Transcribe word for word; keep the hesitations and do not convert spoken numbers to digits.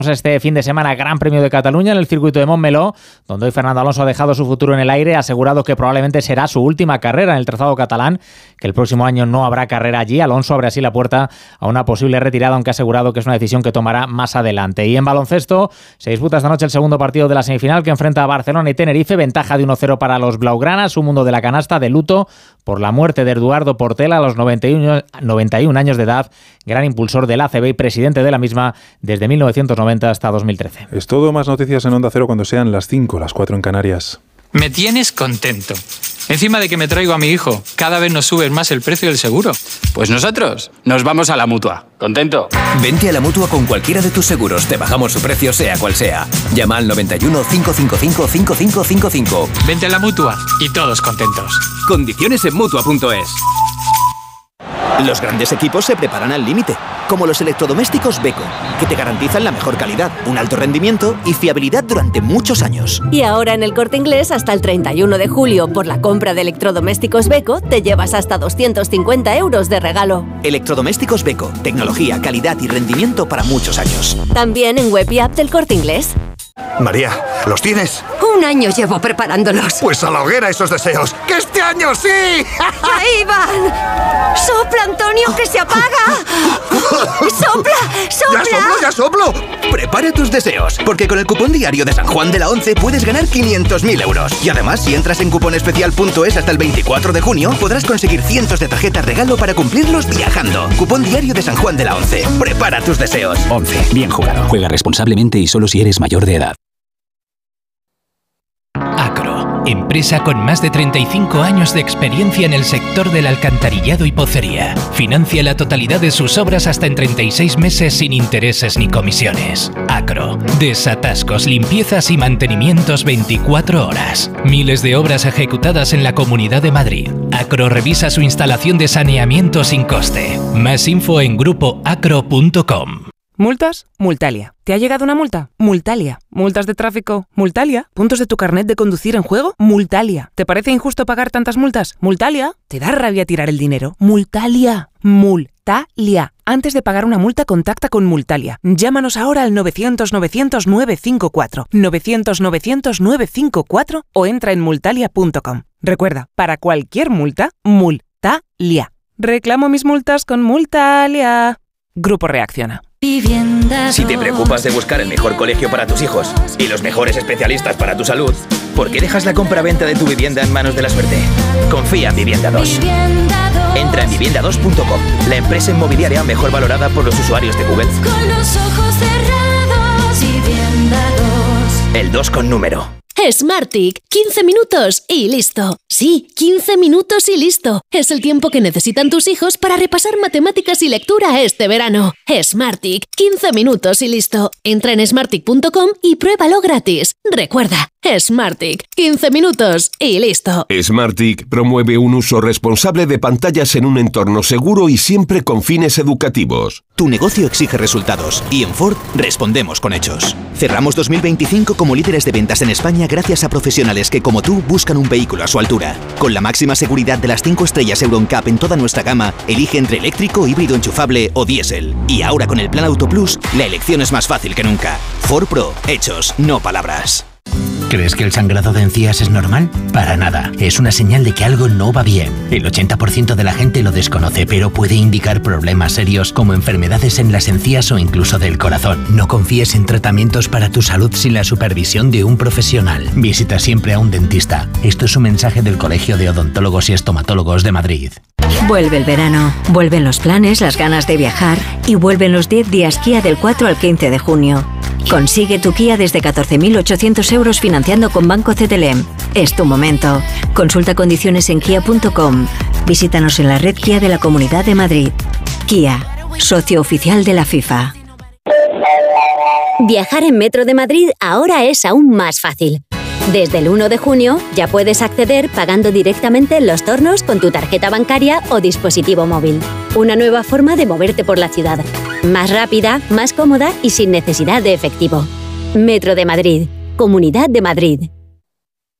Este fin de semana, Gran Premio de Cataluña en el circuito de Montmeló, donde hoy Fernando Alonso ha dejado su futuro en el aire, ha asegurado que probablemente será su última carrera en el trazado catalán, que el próximo año no habrá carrera allí. Alonso abre así la puerta a una posible retirada, aunque ha asegurado que es una decisión que tomará más adelante. Y en baloncesto, se disputa esta noche el segundo partido de la semifinal que enfrenta a Barcelona y Tenerife, ventaja de uno cero para los blaugranas, un mundo de la canasta de luto por la muerte de Eduardo Portela a los noventa y uno años de edad, gran impulsor del A C B y presidente de la misma desde mil novecientos noventa hasta dos mil trece. Es todo, más noticias en Onda Cero cuando sean las cinco, las cuatro en Canarias. Me tienes contento. Encima de que me traigo a mi hijo, cada vez nos subes más el precio del seguro. Pues nosotros nos vamos a la Mutua. ¿Contento? Vente a la Mutua con cualquiera de tus seguros. Te bajamos su precio sea cual sea. Llama al noventa y uno, cinco cinco cinco, cinco cinco cinco cinco. Vente a la Mutua y todos contentos. Condiciones en Mutua punto es. Los grandes equipos se preparan al límite, como los electrodomésticos Beko, que te garantizan la mejor calidad, un alto rendimiento y fiabilidad durante muchos años. Y ahora en El Corte Inglés, hasta el treinta y uno de julio, por la compra de electrodomésticos Beko, te llevas hasta doscientos cincuenta euros de regalo. Electrodomésticos Beko, tecnología, calidad y rendimiento para muchos años. También en web y app del Corte Inglés. María, ¿los tienes? Un año llevo preparándolos. Pues a la hoguera esos deseos. ¡Que este año sí! ¡Ya iban! ¡Sopla, Antonio, que se apaga! ¡Sopla, sopla! ¡Ya soplo, ya soplo! Prepara tus deseos, porque con el cupón diario de San Juan de la Once puedes ganar quinientos mil euros. Y además, si entras en cuponespecial punto es hasta el veinticuatro de junio, podrás conseguir cientos de tarjetas regalo para cumplirlos viajando. Cupón diario de San Juan de la Once. Prepara tus deseos. Once. Bien jugado. Juega responsablemente y solo si eres mayor de edad. Acro, empresa con más de treinta y cinco años de experiencia en el sector del alcantarillado y pocería. Financia la totalidad de sus obras hasta en treinta y seis meses sin intereses ni comisiones. Acro, desatascos, limpiezas y mantenimientos veinticuatro horas. Miles de obras ejecutadas en la Comunidad de Madrid. Acro revisa su instalación de saneamiento sin coste. Más info en grupo acro punto com. ¿Multas? Multalia. ¿Te ha llegado una multa? Multalia. ¿Multas de tráfico? Multalia. ¿Puntos de tu carnet de conducir en juego? Multalia. ¿Te parece injusto pagar tantas multas? Multalia. ¿Te da rabia tirar el dinero? Multalia. Multalia. Antes de pagar una multa, contacta con Multalia. Llámanos ahora al novecientos, novecientos, nueve cinco cuatro, novecientos, novecientos, nueve cinco cuatro o entra en multalia punto com. Recuerda, para cualquier multa, Multalia. Reclamo mis multas con Multalia. Grupo Reacciona. Si te preocupas de buscar el mejor colegio para tus hijos y los mejores especialistas para tu salud, ¿por qué dejas la compra-venta de tu vivienda en manos de la suerte? Confía en Vivienda dos. Entra en vivienda dos punto com, la empresa inmobiliaria mejor valorada por los usuarios de Google. Con los ojos cerrados, Vivienda dos. El dos con número. Smartick, quince minutos y listo. Sí, quince minutos y listo. Es el tiempo que necesitan tus hijos para repasar matemáticas y lectura este verano. Smartick, quince minutos y listo. Entra en smartick punto com y pruébalo gratis. Recuerda, Smartick, quince minutos y listo. Smartick promueve un uso responsable de pantallas en un entorno seguro y siempre con fines educativos. Tu negocio exige resultados y en Ford respondemos con hechos. Cerramos dos mil veinticinco como líderes de ventas en España gracias a profesionales que como tú buscan un vehículo a su altura. Con la máxima seguridad de las cinco estrellas Euro N C A P en toda nuestra gama, elige entre eléctrico, híbrido enchufable o diésel. Y ahora con el Plan Auto Plus, la elección es más fácil que nunca. Ford Pro, hechos, no palabras. ¿Crees que el sangrado de encías es normal? Para nada. Es una señal de que algo no va bien. El ochenta por ciento de la gente lo desconoce, pero puede indicar problemas serios como enfermedades en las encías o incluso del corazón. No confíes en tratamientos para tu salud sin la supervisión de un profesional. Visita siempre a un dentista. Esto es un mensaje del Colegio de Odontólogos y Estomatólogos de Madrid. Vuelve el verano, vuelven los planes, las ganas de viajar y vuelven los diez días Kia del cuatro al quince de junio. Consigue tu Kia desde catorce mil ochocientos euros financiando con Banco C T L M. Es tu momento. Consulta condiciones en kia punto com. Visítanos en la red Kia de la Comunidad de Madrid. Kia, socio oficial de la FIFA. Viajar en Metro de Madrid ahora es aún más fácil. Desde el uno de junio ya puedes acceder pagando directamente en los tornos con tu tarjeta bancaria o dispositivo móvil. Una nueva forma de moverte por la ciudad. Más rápida, más cómoda y sin necesidad de efectivo. Metro de Madrid. Comunidad de Madrid.